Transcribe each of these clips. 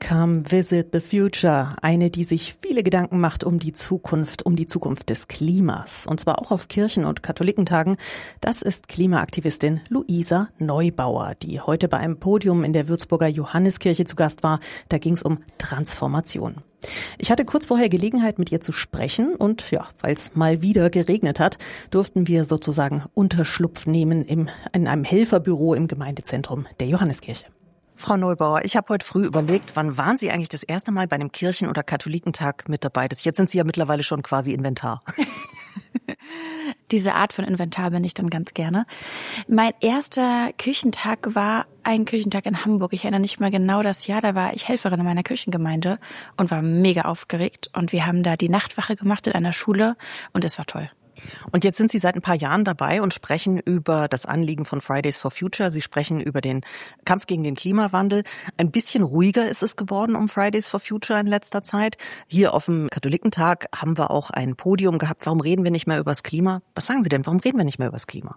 Come Visit the Future, eine, die sich viele Gedanken macht um die Zukunft des Klimas. Und zwar auch auf Kirchen- und Katholikentagen. Das ist Klimaaktivistin Luisa Neubauer, die heute bei einem Podium in der Würzburger Johanneskirche zu Gast war. Da ging es um Transformation. Ich hatte kurz vorher Gelegenheit, mit ihr zu sprechen und ja, weil es mal wieder geregnet hat, durften wir sozusagen Unterschlupf nehmen in einem Helferbüro im Gemeindezentrum der Johanneskirche. Frau Neubauer, ich habe heute früh überlegt, wann waren Sie eigentlich das erste Mal bei einem Kirchen- oder Katholikentag mit dabei? Jetzt sind Sie ja mittlerweile schon quasi Inventar. Diese Art von Inventar bin ich dann ganz gerne. Mein erster Kirchentag war ein Kirchentag in Hamburg. Ich erinnere nicht mal genau das Jahr. Da war ich Helferin in meiner Kirchengemeinde und war mega aufgeregt. Und wir haben da die Nachtwache gemacht in einer Schule und es war toll. Und jetzt sind Sie seit ein paar Jahren dabei und sprechen über das Anliegen von Fridays for Future. Sie sprechen über den Kampf gegen den Klimawandel. Ein bisschen ruhiger ist es geworden um Fridays for Future in letzter Zeit. Hier auf dem Katholikentag haben wir auch ein Podium gehabt. Warum reden wir nicht mehr über das Klima? Was sagen Sie denn? Warum reden wir nicht mehr über das Klima?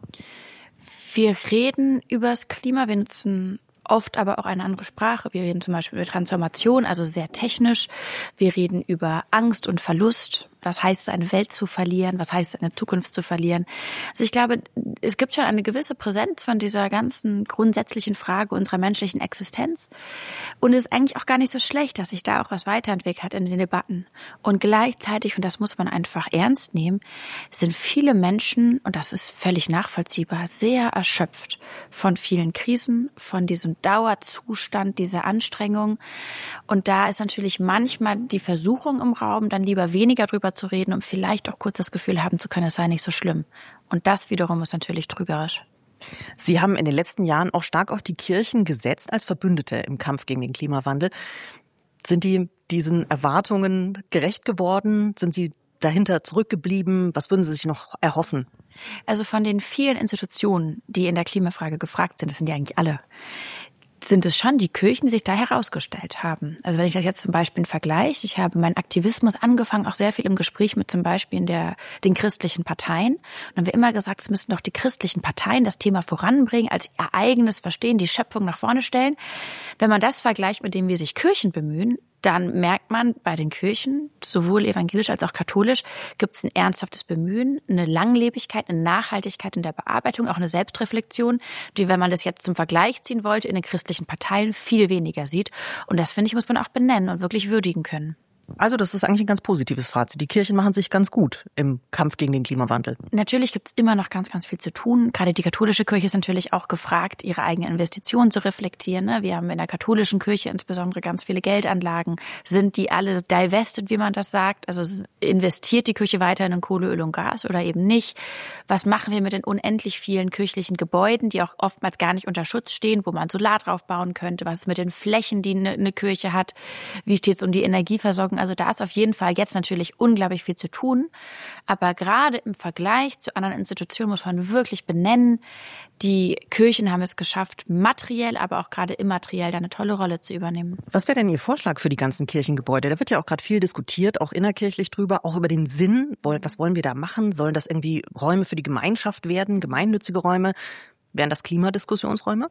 Wir reden über das Klima. Wir nutzen oft aber auch eine andere Sprache. Wir reden zum Beispiel über Transformation, also sehr technisch. Wir reden über Angst und Verlust. Was heißt es, eine Welt zu verlieren? Was heißt es, eine Zukunft zu verlieren? Also ich glaube, es gibt schon eine gewisse Präsenz von dieser ganzen grundsätzlichen Frage unserer menschlichen Existenz. Und es ist eigentlich auch gar nicht so schlecht, dass sich da auch was weiterentwickelt hat in den Debatten. Und gleichzeitig, und das muss man einfach ernst nehmen, sind viele Menschen, und das ist völlig nachvollziehbar, sehr erschöpft von vielen Krisen, von diesem Dauerzustand, dieser Anstrengung. Und da ist natürlich manchmal die Versuchung im Raum, dann lieber weniger drüber zu reden, um vielleicht auch kurz das Gefühl haben zu können, es sei nicht so schlimm. Und das wiederum ist natürlich trügerisch. Sie haben in den letzten Jahren auch stark auf die Kirchen gesetzt als Verbündete im Kampf gegen den Klimawandel. Sind die diesen Erwartungen gerecht geworden? Sind Sie dahinter zurückgeblieben? Was würden Sie sich noch erhoffen? Also von den vielen Institutionen, die in der Klimafrage gefragt sind, das sind ja eigentlich alle, sind es schon die Kirchen, die sich da herausgestellt haben. Also wenn ich das jetzt zum Beispiel vergleiche, ich habe meinen Aktivismus angefangen, auch sehr viel im Gespräch mit zum Beispiel den christlichen Parteien. Und dann haben wir immer gesagt, es müssten doch die christlichen Parteien das Thema voranbringen, als ihr eigenes Verstehen, die Schöpfung nach vorne stellen. Wenn man das vergleicht mit dem, wie sich Kirchen bemühen, dann merkt man, bei den Kirchen, sowohl evangelisch als auch katholisch, gibt es ein ernsthaftes Bemühen, eine Langlebigkeit, eine Nachhaltigkeit in der Bearbeitung, auch eine Selbstreflexion, die, wenn man das jetzt zum Vergleich ziehen wollte, in den christlichen Parteien viel weniger sieht. Und das, finde ich, muss man auch benennen und wirklich würdigen können. Also das ist eigentlich ein ganz positives Fazit. Die Kirchen machen sich ganz gut im Kampf gegen den Klimawandel. Natürlich gibt es immer noch ganz, ganz viel zu tun. Gerade die katholische Kirche ist natürlich auch gefragt, ihre eigenen Investitionen zu reflektieren. Wir haben in der katholischen Kirche insbesondere ganz viele Geldanlagen. Sind die alle divested, wie man das sagt? Also investiert die Kirche weiterhin in Kohle, Öl und Gas oder eben nicht? Was machen wir mit den unendlich vielen kirchlichen Gebäuden, die auch oftmals gar nicht unter Schutz stehen, wo man Solar drauf bauen könnte? Was ist mit den Flächen, die eine Kirche hat? Wie steht es um die Energieversorgung? Also da ist auf jeden Fall jetzt natürlich unglaublich viel zu tun. Aber gerade im Vergleich zu anderen Institutionen muss man wirklich benennen, die Kirchen haben es geschafft, materiell, aber auch gerade immateriell da eine tolle Rolle zu übernehmen. Was wäre denn Ihr Vorschlag für die ganzen Kirchengebäude? Da wird ja auch gerade viel diskutiert, auch innerkirchlich drüber, auch über den Sinn. Was wollen wir da machen? Sollen das irgendwie Räume für die Gemeinschaft werden, gemeinnützige Räume? Wären das Klimadiskussionsräume?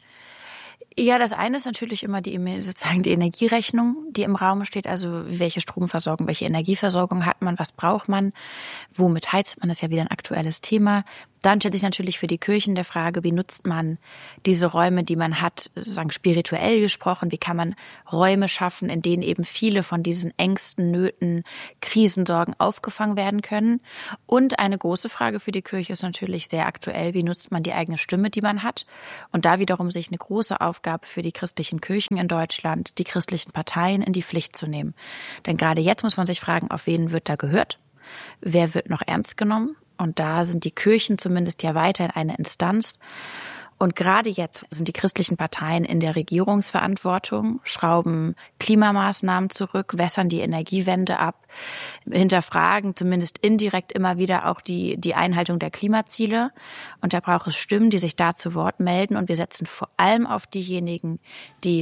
Ja, das eine ist natürlich immer die Energierechnung, die im Raum steht. Also welche Stromversorgung, welche Energieversorgung hat man, was braucht man, womit heizt man, das ist ja wieder ein aktuelles Thema. Dann stellt sich natürlich für die Kirchen der Frage, wie nutzt man diese Räume, die man hat, sozusagen spirituell gesprochen, wie kann man Räume schaffen, in denen eben viele von diesen Ängsten, Nöten, Krisensorgen aufgefangen werden können. Und eine große Frage für die Kirche ist natürlich sehr aktuell, wie nutzt man die eigene Stimme, die man hat. Und da wiederum sich eine große Aufgabe für die christlichen Kirchen in Deutschland, die christlichen Parteien in die Pflicht zu nehmen. Denn gerade jetzt muss man sich fragen, auf wen wird da gehört? Wer wird noch ernst genommen? Und da sind die Kirchen zumindest ja weiterhin eine Instanz. Und gerade jetzt sind die christlichen Parteien in der Regierungsverantwortung, schrauben Klimamaßnahmen zurück, wässern die Energiewende ab, hinterfragen zumindest indirekt immer wieder auch die Einhaltung der Klimaziele. Und da braucht es Stimmen, die sich da zu Wort melden. Und wir setzen vor allem auf diejenigen, die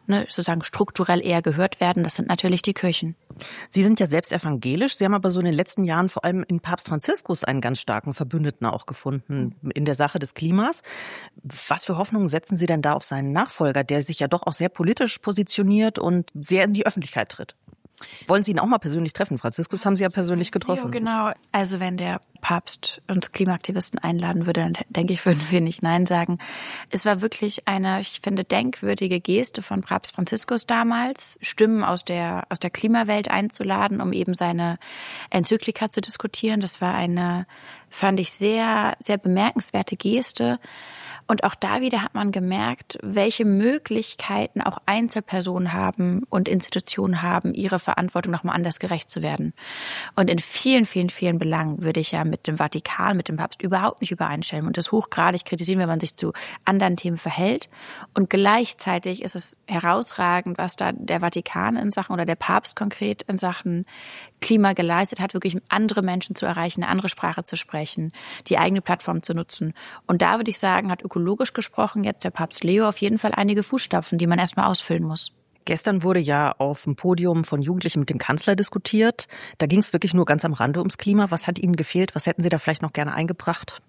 sozusagen strukturell eher gehört werden. Das sind natürlich die Kirchen. Sie sind ja selbst evangelisch. Sie haben aber so in den letzten Jahren vor allem in Papst Franziskus einen ganz starken Verbündeten auch gefunden in der Sache des Klimas. Was für Hoffnungen setzen Sie denn da auf seinen Nachfolger, der sich ja doch auch sehr politisch positioniert und sehr in die Öffentlichkeit tritt? Wollen Sie ihn auch mal persönlich treffen? Franziskus haben Sie ja persönlich getroffen. Ja, genau. Also wenn der Papst uns Klimaaktivisten einladen würde, dann denke ich, würden wir nicht Nein sagen. Es war wirklich eine, ich finde, denkwürdige Geste von Papst Franziskus damals, Stimmen aus der Klimawelt einzuladen, um eben seine Enzyklika zu diskutieren. Das war eine, fand ich, sehr, sehr bemerkenswerte Geste. Und auch da wieder hat man gemerkt, welche Möglichkeiten auch Einzelpersonen haben und Institutionen haben, ihre Verantwortung nochmal anders gerecht zu werden. Und in vielen, vielen, vielen Belangen würde ich ja mit dem Vatikan, mit dem Papst überhaupt nicht übereinstimmen und das hochgradig kritisieren, wenn man sich zu anderen Themen verhält. Und gleichzeitig ist es herausragend, was da der Vatikan in Sachen oder der Papst konkret in Sachen Klima geleistet hat, wirklich andere Menschen zu erreichen, eine andere Sprache zu sprechen, die eigene Plattform zu nutzen. Und da würde ich sagen, hat ökologisch gesprochen jetzt der Papst Leo auf jeden Fall einige Fußstapfen, die man erstmal ausfüllen muss. Gestern wurde ja auf dem Podium von Jugendlichen mit dem Kanzler diskutiert. Da ging es wirklich nur ganz am Rande ums Klima. Was hat Ihnen gefehlt? Was hätten Sie da vielleicht noch gerne eingebracht?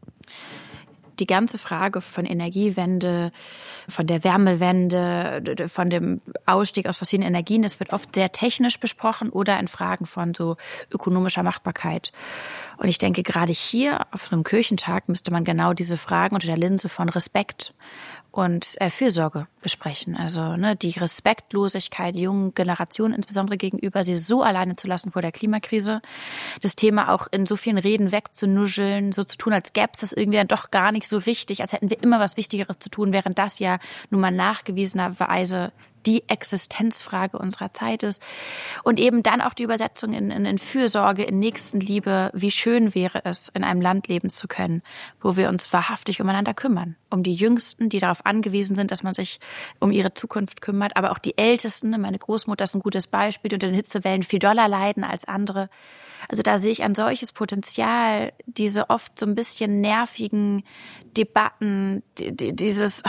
Die ganze Frage von Energiewende, von der Wärmewende, von dem Ausstieg aus fossilen Energien, das wird oft sehr technisch besprochen oder in Fragen von so ökonomischer Machbarkeit. Und ich denke, gerade hier auf so einem Kirchentag müsste man genau diese Fragen unter der Linse von Respekt und Fürsorge besprechen. Also die Respektlosigkeit jungen Generationen insbesondere gegenüber, sie so alleine zu lassen vor der Klimakrise, das Thema auch in so vielen Reden wegzunuscheln, so zu tun, als gäbe es das irgendwie dann doch gar nicht so richtig, als hätten wir immer was Wichtigeres zu tun, während das ja nun mal nachgewiesenerweise die Existenzfrage unserer Zeit ist. Und eben dann auch die Übersetzung in Fürsorge, in Nächstenliebe. Wie schön wäre es, in einem Land leben zu können, wo wir uns wahrhaftig umeinander kümmern. Um die Jüngsten, die darauf angewiesen sind, dass man sich um ihre Zukunft kümmert. Aber auch die Ältesten, meine Großmutter ist ein gutes Beispiel, die unter den Hitzewellen viel doller leiden als andere. Also da sehe ich ein solches Potenzial, diese oft so ein bisschen nervigen Debatten, dieses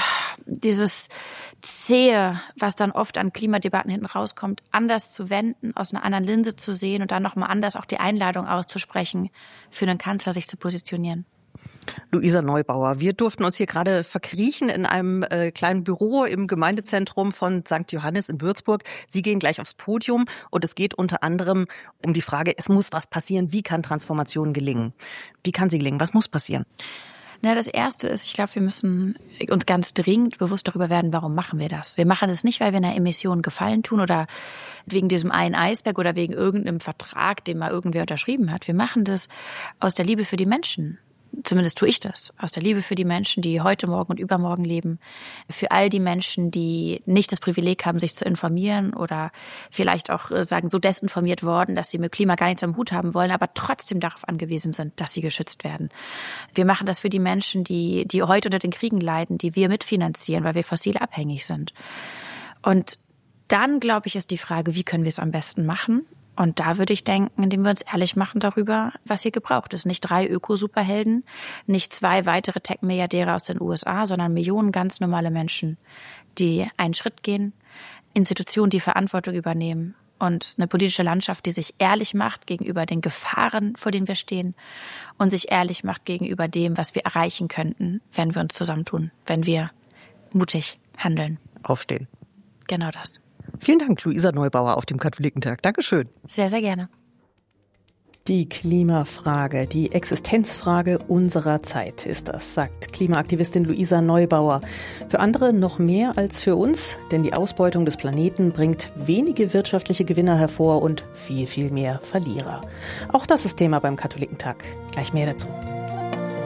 Zähe, was dann oft an Klimadebatten hinten rauskommt, anders zu wenden, aus einer anderen Linse zu sehen und dann nochmal anders auch die Einladung auszusprechen, für den Kanzler sich zu positionieren. Luisa Neubauer, wir durften uns hier gerade verkriechen in einem kleinen Büro im Gemeindezentrum von St. Johannes in Würzburg. Sie gehen gleich aufs Podium und es geht unter anderem um die Frage, es muss was passieren. Wie kann Transformation gelingen? Wie kann sie gelingen? Was muss passieren? Na, das Erste ist, ich glaube, wir müssen uns ganz dringend bewusst darüber werden, warum machen wir das. Wir machen das nicht, weil wir einer Emission Gefallen tun oder wegen diesem einen Eisberg oder wegen irgendeinem Vertrag, den mal irgendwer unterschrieben hat. Wir machen das aus der Liebe für die Menschen. Zumindest tue ich das, aus der Liebe für die Menschen, die heute, morgen und übermorgen leben. Für all die Menschen, die nicht das Privileg haben, sich zu informieren oder vielleicht auch sagen, so desinformiert worden, dass sie mit Klima gar nichts am Hut haben wollen, aber trotzdem darauf angewiesen sind, dass sie geschützt werden. Wir machen das für die Menschen, die heute unter den Kriegen leiden, die wir mitfinanzieren, weil wir fossil abhängig sind. Und dann, glaube ich, ist die Frage, wie können wir es am besten machen? Und da würde ich denken, indem wir uns ehrlich machen darüber, was hier gebraucht ist. Nicht 3 Öko-Superhelden, nicht 2 weitere Tech-Milliardäre aus den USA, sondern Millionen ganz normale Menschen, die einen Schritt gehen, Institutionen, die Verantwortung übernehmen und eine politische Landschaft, die sich ehrlich macht gegenüber den Gefahren, vor denen wir stehen und sich ehrlich macht gegenüber dem, was wir erreichen könnten, wenn wir uns zusammentun, wenn wir mutig handeln. Aufstehen. Genau das. Vielen Dank, Luisa Neubauer auf dem Katholikentag. Dankeschön. Sehr, sehr gerne. Die Klimafrage, die Existenzfrage unserer Zeit ist das, sagt Klimaaktivistin Luisa Neubauer. Für andere noch mehr als für uns, denn die Ausbeutung des Planeten bringt wenige wirtschaftliche Gewinner hervor und viel, viel mehr Verlierer. Auch das ist Thema beim Katholikentag. Gleich mehr dazu.